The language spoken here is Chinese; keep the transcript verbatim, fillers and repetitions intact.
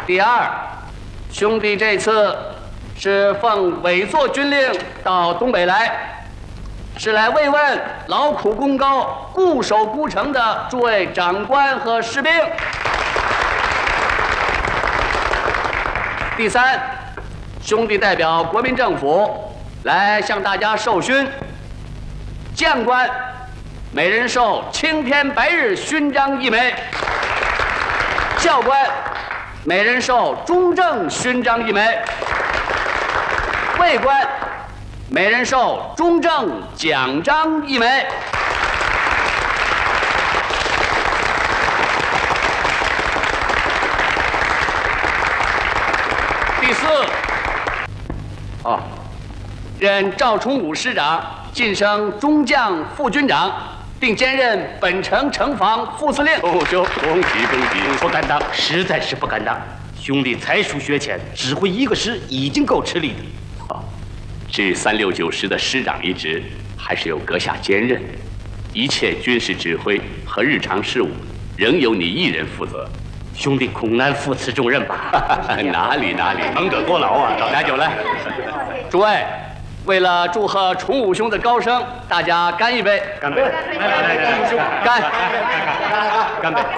第二，兄弟这次是奉委座军令到东北来，是来慰问劳苦功高、固守孤城的诸位长官和士兵。第三，兄弟代表国民政府来向大家授勋，将官每人授青天白日勋章一枚，教官每人授中正勋章一枚，尉官每人授中正奖章一枚。第四，哦，任赵崇武师长晋升中将副军长，并兼任本城城防副司令。 哦，兄，恭喜恭喜！ 不敢当，实在是不敢当。兄弟才疏学浅，指挥一个师已经够吃力的。 哦，至三六九师的师长一职，还是由阁下兼任，一切军事指挥和日常事务，仍由你一人负责。 兄弟恐难负此重任吧？ 哪里哪里， 能者多劳啊！ 来酒来， 诸位，为了祝贺崇武兄的高升，大家干一杯！ 干杯！ 干！ 干杯！